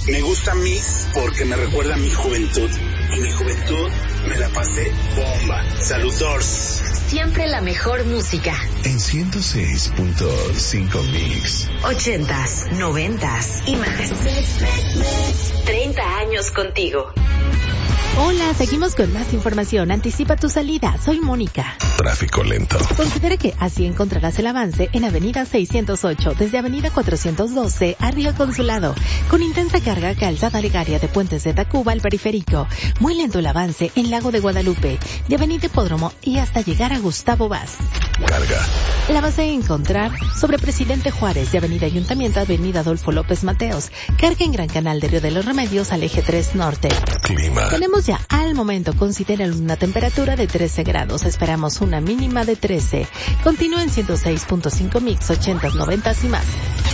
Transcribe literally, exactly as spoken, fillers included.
Me gusta Mix porque me recuerda a mi juventud. Y mi juventud me la pasé bomba. Saludors. Siempre la mejor música. En ciento seis punto cinco Mix. Ochentas, noventas y más. Treinta años contigo. Hola, seguimos con más información. Anticipa tu salida. Soy Mónica. Tráfico lento. Considere que así encontrarás el avance en Avenida seiscientos ocho, desde Avenida cuatrocientos doce a Río Consulado, con intensa carga Calzada Legaria de Puentes de Tacuba al Periférico. Muy lento el avance en Lago de Guadalupe, de Avenida Hipódromo y hasta llegar a Gustavo Vaz. Carga. La vas a encontrar sobre Presidente Juárez, de Avenida Ayuntamiento a Avenida Adolfo López Mateos. Carga en Gran Canal de Río de los Remedios al Eje tres Norte. Clima. Tenemos ya al momento, considera una temperatura de trece grados. Esperamos una mínima de trece. Continúa en ciento seis punto cinco Mix, ochentas, noventas y más.